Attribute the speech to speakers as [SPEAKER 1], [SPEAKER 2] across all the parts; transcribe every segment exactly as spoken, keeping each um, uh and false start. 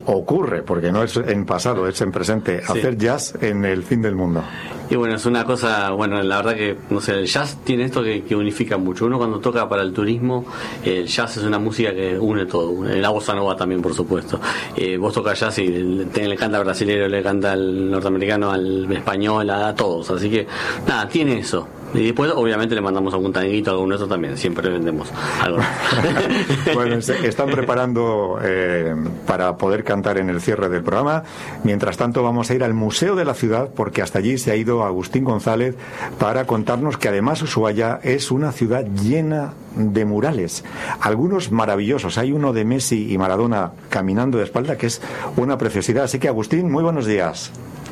[SPEAKER 1] ocurre, porque no es en pasado, es en presente, sí. hacer jazz en el fin del mundo?
[SPEAKER 2] Y bueno, es una cosa, bueno, la verdad que, no sé, el jazz tiene esto que, que unifica mucho. Uno cuando toca para el turismo, el jazz es una música que une todo, la bossa nova también, por supuesto. Eh, vos tocas jazz y te, le canta al brasilero, le canta al norteamericano, al español, a todos, así que, nada, tiene eso. Y después, obviamente, le mandamos algún tanguito, algún eso también. Siempre vendemos algo.
[SPEAKER 1] Bueno, están preparando eh, para poder cantar en el cierre del programa. Mientras tanto, vamos a ir al Museo de la Ciudad, porque hasta allí se ha ido Agustín González para contarnos que además Ushuaia es una ciudad llena de murales, algunos maravillosos. Hay uno de Messi y Maradona caminando de espalda que es una preciosidad. Así que, Agustín, muy buenos días.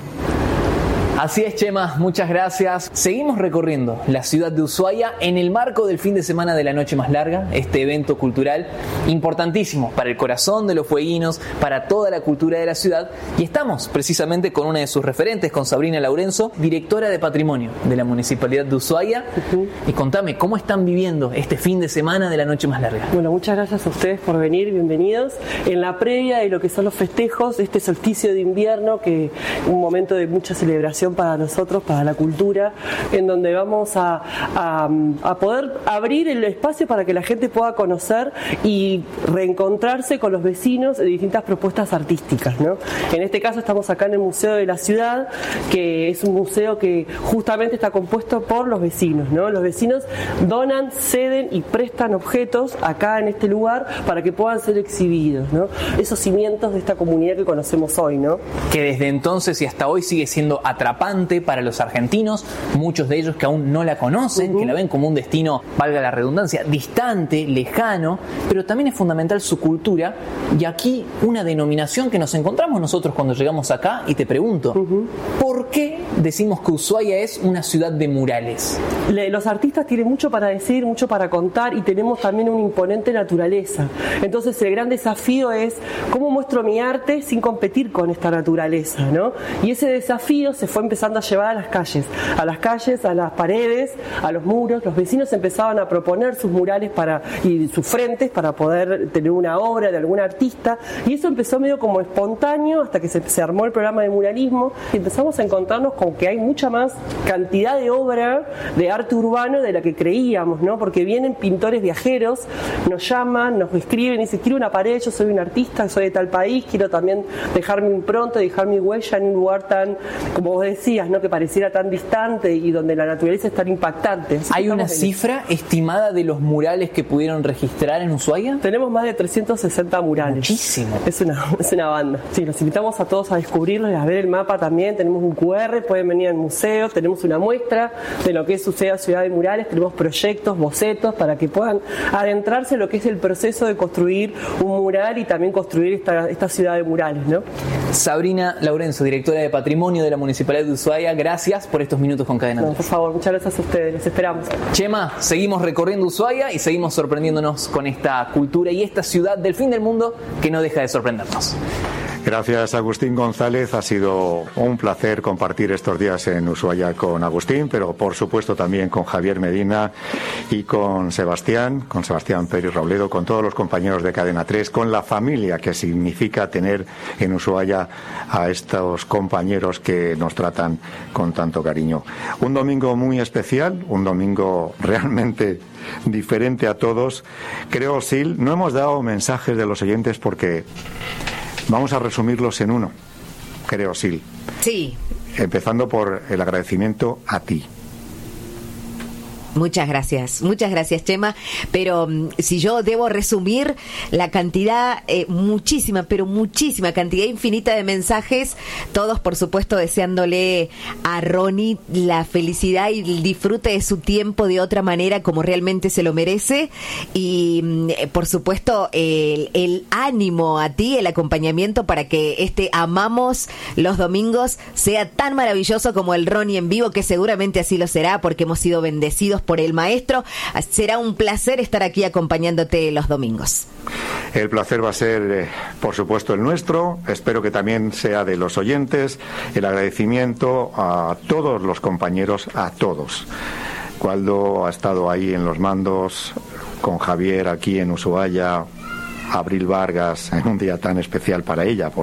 [SPEAKER 3] Así es, Chema, muchas gracias. Seguimos recorriendo la ciudad de Ushuaia en el marco del fin de semana de la Noche Más Larga, este evento cultural importantísimo para el corazón de los fueguinos, para toda la cultura de la ciudad, y estamos precisamente con una de sus referentes, con Sabrina Laurenzo, directora de Patrimonio de la Municipalidad de Ushuaia. Uh-huh. Y contame, ¿cómo están viviendo este fin de semana de la Noche Más Larga?
[SPEAKER 4] Bueno, muchas gracias a ustedes por venir, bienvenidos. En la previa de lo que son los festejos, este solsticio de invierno, que un momento de mucha celebración para nosotros, para la cultura, en donde vamos a, a, a poder abrir el espacio para que la gente pueda conocer y reencontrarse con los vecinos de distintas propuestas artísticas, ¿no? En este caso estamos acá en el Museo de la Ciudad, que es un museo que justamente está compuesto por los vecinos, ¿no? Los vecinos donan, ceden y prestan objetos acá en este lugar para que puedan ser exhibidos, ¿no? Esos cimientos de esta comunidad que conocemos hoy, ¿no?
[SPEAKER 3] Que desde entonces y hasta hoy sigue siendo atrapante para los argentinos, muchos de ellos que aún no la conocen, uh-huh. que la ven como un destino, valga la redundancia, distante, lejano, pero también es fundamental su cultura. Y aquí una denominación que nos encontramos nosotros cuando llegamos acá, y te pregunto, uh-huh. ¿por qué decimos que Ushuaia es una ciudad de murales?
[SPEAKER 4] Le, los artistas tienen mucho para decir, mucho para contar, y tenemos también una imponente naturaleza. Entonces el gran desafío es cómo muestro mi arte sin competir con esta naturaleza, ¿no? Y ese desafío se fue empezando a llevar a las calles, a las calles, a las paredes, a los muros. Los vecinos empezaban a proponer sus murales para y sus frentes para poder tener una obra de algún artista, y eso empezó medio como espontáneo hasta que se, se armó el programa de muralismo, y empezamos a encontrarnos con que hay mucha más cantidad de obra de arte urbano de la que creíamos, ¿no? Porque vienen pintores viajeros, nos llaman, nos escriben y dicen: quiero una pared, yo soy un artista, soy de tal país, quiero también dejar mi impronta, dejar mi huella en un lugar tan, como vos decías, ¿no? Que pareciera tan distante y donde la naturaleza es tan impactante. Así
[SPEAKER 3] ¿Hay una cifra estimada de los murales que pudieron registrar en Ushuaia?
[SPEAKER 4] Tenemos más de trescientos sesenta murales.
[SPEAKER 3] Muchísimo.
[SPEAKER 4] Es una, es una banda. Sí, los invitamos a todos a descubrirlos y a ver el mapa también. Tenemos un cu erre, pueden venir al museo, tenemos una muestra de lo que es Ushuaia Ciudad de Murales, tenemos proyectos, bocetos para que puedan adentrarse en lo que es el proceso de construir un mural y también construir esta, esta ciudad de murales, ¿no?
[SPEAKER 3] Sabrina Laurenzo, directora de Patrimonio de la Municipalidad de Ushuaia, gracias por estos minutos con Cadena tres.
[SPEAKER 4] No, por favor, muchas gracias a ustedes, les esperamos.
[SPEAKER 3] Chema, seguimos recorriendo Ushuaia y seguimos sorprendiéndonos con esta cultura y esta ciudad del fin del mundo que no deja de sorprendernos.
[SPEAKER 1] Gracias, Agustín González. Ha sido un placer compartir estos días en Ushuaia con Agustín, pero por supuesto también con Javier Medina y con Sebastián, con Sebastián Pérez Robledo, con todos los compañeros de Cadena tres, con la familia que significa tener en Ushuaia a estos compañeros que nos tratan con tanto cariño. Un domingo muy especial, un domingo realmente diferente a todos. Creo, Sil, no hemos dado mensajes de los oyentes porque vamos a resumirlos en uno, creo, Sil.
[SPEAKER 5] Sí.
[SPEAKER 1] Empezando por el agradecimiento a ti.
[SPEAKER 5] Muchas gracias, muchas gracias, Chema. Pero um, si yo debo resumir la cantidad, eh, muchísima, pero muchísima cantidad infinita de mensajes, todos por supuesto deseándole a Ronnie la felicidad y el disfrute de su tiempo de otra manera como realmente se lo merece, y eh, por supuesto el, el ánimo a ti, el acompañamiento para que este Amamos los Domingos sea tan maravilloso como el Ronnie en vivo, que seguramente así lo será porque hemos sido bendecidos por el maestro. Será un placer estar aquí acompañándote los domingos.
[SPEAKER 1] El placer va a ser, eh, por supuesto, el nuestro. Espero que también sea de los oyentes. El agradecimiento a todos los compañeros, a todos. Waldo ha estado ahí en los mandos, con Javier aquí en Ushuaia, Abril Vargas en un día tan especial para ella.